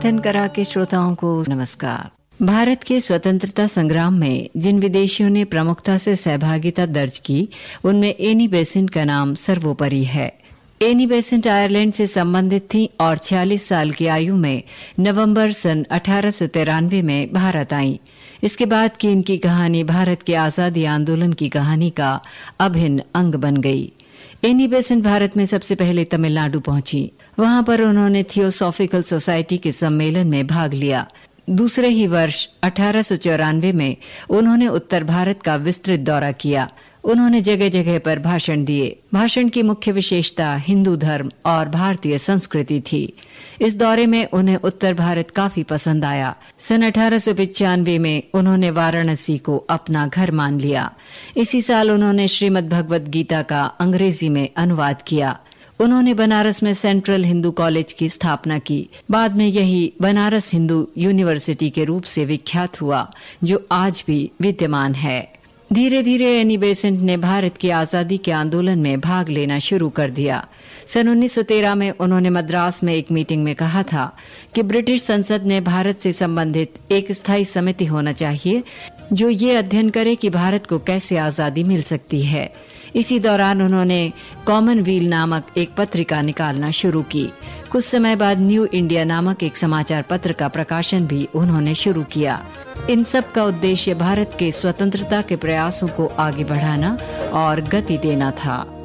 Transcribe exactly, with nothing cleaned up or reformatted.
धन करा के श्रोताओं को नमस्कार। भारत के स्वतंत्रता संग्राम में जिन विदेशियों ने प्रमुखता से सहभागिता दर्ज की, उनमें एनी बेसेंट का नाम सर्वोपरि है। एनी बेसेंट आयरलैंड से संबंधित थीं और छियालीस साल की आयु में नवंबर सन अठारह सौ तिरानवे में भारत आईं। इसके बाद की इनकी कहानी भारत के आजादी आंदोलन की कहानी का अभिन्न अंग बन गई। एनी बेसेंट भारत में सबसे पहले तमिलनाडु पहुंची। वहां पर उन्होंने थियोसॉफिकल सोसाइटी के सम्मेलन में भाग लिया। दूसरे ही वर्ष अठारह सौ चौरानवे में उन्होंने उत्तर भारत का विस्तृत दौरा किया। उन्होंने जगह जगह पर भाषण दिए। भाषण की मुख्य विशेषता हिंदू धर्म और भारतीय संस्कृति थी। इस दौरे में उन्हें उत्तर भारत काफी पसंद आया। सन अठारह सौ पचानवे में उन्होंने वाराणसी को अपना घर मान लिया। इसी साल उन्होंने श्रीमद् भगवद गीता का अंग्रेजी में अनुवाद किया। उन्होंने बनारस में सेंट्रल हिंदू कॉलेज की स्थापना की। बाद में यही बनारस हिंदू यूनिवर्सिटी के रूप से विख्यात हुआ, जो आज भी विद्यमान है। धीरे धीरे एनी बेसेंट ने भारत की आजादी के आंदोलन में भाग लेना शुरू कर दिया। सन उन्नीस सौ तेरह में उन्होंने मद्रास में एक मीटिंग में कहा था कि ब्रिटिश संसद में भारत से संबंधित एक स्थायी समिति होना चाहिए, जो ये अध्ययन करे कि भारत को कैसे आजादी मिल सकती है। इसी दौरान उन्होंने कॉमनवील नामक एक पत्रिका निकालना शुरू की। कुछ समय बाद न्यू इंडिया नामक एक समाचार पत्र का प्रकाशन भी उन्होंने शुरू किया। इन सब का उद्देश्य भारत के स्वतंत्रता के प्रयासों को आगे बढ़ाना और गति देना था।